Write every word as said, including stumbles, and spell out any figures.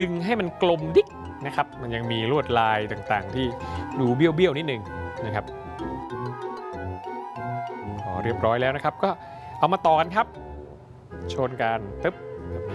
ดึงให้มันกลมดิ๊กนะครับมันยังมีลวดลายต่างๆที่ดูเบี้ยวๆนิดนึงนะครับพอเรียบร้อยแล้วนะครับก็เอามาต่อกันครับชนกันตึ๊บ